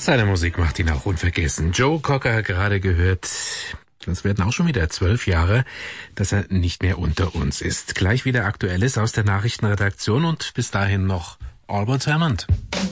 Seine Musik macht ihn auch unvergessen. Joe Cocker gerade gehört. Das werden auch schon wieder 12 Jahre, dass er nicht mehr unter uns ist. Gleich wieder Aktuelles aus der Nachrichtenredaktion und bis dahin noch Albert Hammond.